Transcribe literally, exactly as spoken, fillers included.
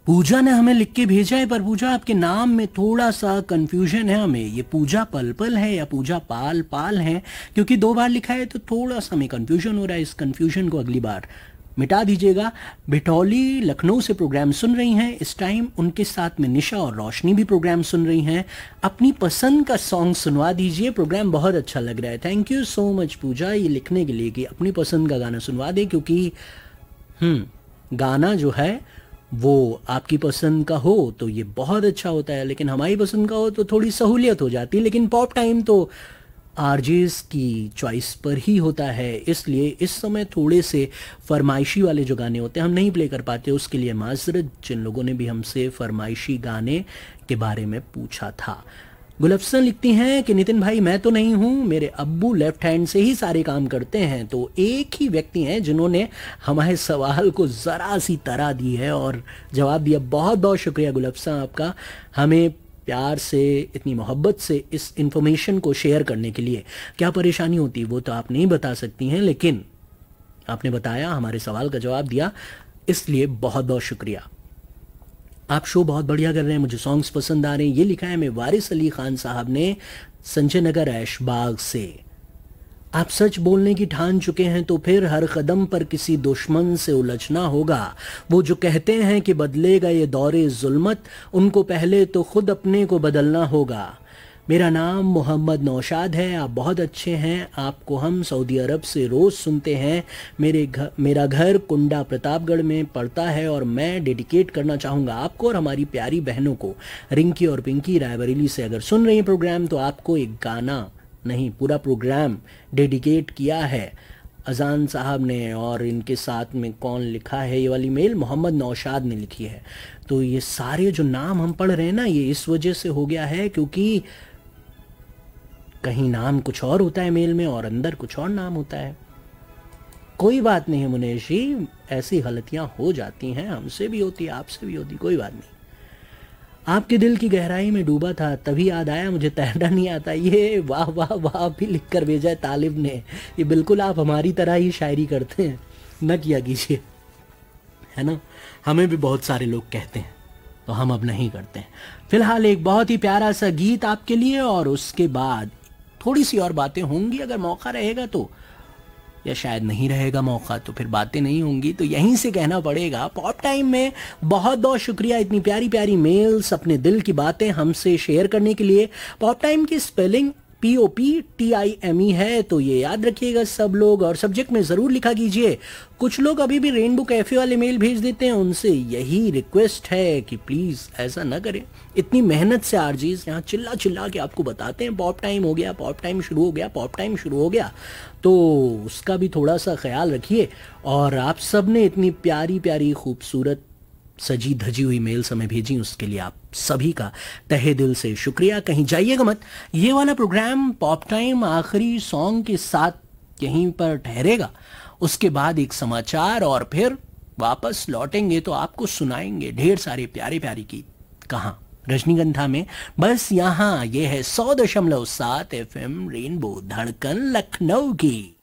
पूजा ने हमें लिख के भेजा है, पर पूजा आपके नाम में थोड़ा सा कंफ्यूजन है हमें, ये पूजा पल पल है या पूजा पाल पाल है, क्योंकि दो बार लिखा है तो थोड़ा सा हमें कंफ्यूजन हो रहा है। इस कंफ्यूजन को अगली बार मिटा दीजिएगा। बिठौली लखनऊ से प्रोग्राम सुन रही हैं इस टाइम, उनके साथ में निशा और रोशनी भी प्रोग्राम सुन रही हैं। अपनी पसंद का सॉन्ग सुनवा दीजिए, प्रोग्राम बहुत अच्छा लग रहा है। थैंक यू सो मच पूजा ये लिखने के लिए कि अपनी पसंद का गाना सुनवा दें, क्योंकि हम्म गाना जो है वो आपकी पसंद का हो तो ये बहुत अच्छा होता है, लेकिन हमारी पसंद का हो तो थोड़ी सहूलियत हो जाती है। लेकिन पॉप टाइम तो आरजेस की चॉइस पर ही होता है, इसलिए इस समय थोड़े से फरमाइशी वाले जो गाने होते हैं हम नहीं प्ले कर पाते। उसके लिए माजरत जिन लोगों ने भी हमसे फरमाइशी गाने के बारे में पूछा था। गुलफसन लिखती हैं कि नितिन भाई मैं तो नहीं हूँ, मेरे अब्बू लेफ्ट हैंड से ही सारे काम करते हैं। तो एक ही व्यक्ति हैं जिन्होंने हमारे सवाल को ज़रा सी तरह दी है और जवाब दिया। बहुत बहुत शुक्रिया गुलफसन आपका, हमें प्यार से इतनी मोहब्बत से इस इंफॉर्मेशन को शेयर करने के लिए। क्या परेशानी होती है वो तो आप नहीं बता सकती हैं, लेकिन आपने बताया, हमारे सवाल का जवाब दिया, इसलिए बहुत बहुत शुक्रिया। आप शो बहुत बढ़िया कर रहे हैं, मुझे सॉन्ग्स पसंद आ रहे हैं, ये लिखा है मैं वारिस अली खान साहब ने संजय नगर ऐशबाग से। आप सच बोलने की ठान चुके हैं तो फिर हर कदम पर किसी दुश्मन से उलझना होगा। वो जो कहते हैं कि बदलेगा ये दौरे जुल्मत, उनको पहले तो खुद अपने को बदलना होगा। मेरा नाम मोहम्मद नौशाद है, आप बहुत अच्छे हैं, आपको हम सऊदी अरब से रोज़ सुनते हैं। मेरे घर मेरा घर कुंडा प्रतापगढ़ में पड़ता है और मैं डेडिकेट करना चाहूँगा आपको और हमारी प्यारी बहनों को। रिंकी और पिंकी रायबरेली से अगर सुन रही हैं प्रोग्राम तो आपको एक गाना नहीं पूरा प्रोग्राम डेडिकेट किया है अजान साहब ने। और इनके साथ में कौन लिखा है ये वाली मेल, मोहम्मद नौशाद ने लिखी है। तो ये सारे जो नाम हम पढ़ रहे हैं ना, ये इस वजह से हो गया है क्योंकि कहीं नाम कुछ और होता है मेल में और अंदर कुछ और नाम होता है। कोई बात नहीं है मुनेश जी, ऐसी गलतियां हो जाती हैं, हमसे भी होती है, आपसे भी होती, कोई बात नहीं। आपके दिल की गहराई में डूबा था तभी याद आया मुझे तैरना नहीं आता, ये वाह वाह वाह भी लिख कर भेजा है तालिब ने। ये बिल्कुल आप हमारी तरह ही शायरी करते हैं, न किया कीजिए, है ना। हमें भी बहुत सारे लोग कहते हैं तो हम अब नहीं करते हैं। फिलहाल एक बहुत ही प्यारा सा गीत आपके लिए और उसके बाद थोड़ी सी और बातें होंगी, अगर मौका रहेगा तो, या शायद नहीं रहेगा मौका तो फिर बातें नहीं होंगी, तो यहीं से कहना पड़ेगा पॉप टाइम में बहुत बहुत शुक्रिया इतनी प्यारी प्यारी मेल्स, अपने दिल की बातें हमसे शेयर करने के लिए। पॉप टाइम की spelling P O P T I M E है, तो ये याद रखिएगा सब लोग, और सब्जेक्ट में ज़रूर लिखा कीजिए। कुछ लोग अभी भी रेनबो कैफ़े वाले मेल भेज देते हैं, उनसे यही रिक्वेस्ट है कि प्लीज़ ऐसा ना करें। इतनी मेहनत से आरजीज यहाँ चिल्ला चिल्ला के आपको बताते हैं पॉप टाइम हो गया, पॉप टाइम शुरू हो गया, पॉप टाइम शुरू हो गया, तो उसका भी थोड़ा सा ख्याल रखिए। और आप सब ने इतनी प्यारी प्यारी खूबसूरत सजी धजी हुई मेल्स हमें भेजी, उसके लिए आप सभी का तहे दिल से शुक्रिया। कहीं जाइएगा मत, ये वाला प्रोग्राम पॉप टाइम आखिरी सॉन्ग के साथ यहीं पर ठहरेगा, उसके बाद एक समाचार और फिर वापस लौटेंगे तो आपको सुनाएंगे ढेर सारे प्यारे प्यारे गीत। कहाँ? रजनीगंधा में, बस यहाँ। ये है सौ दशमलव सात एफ एम रेनबो, धड़कन लखनऊ की।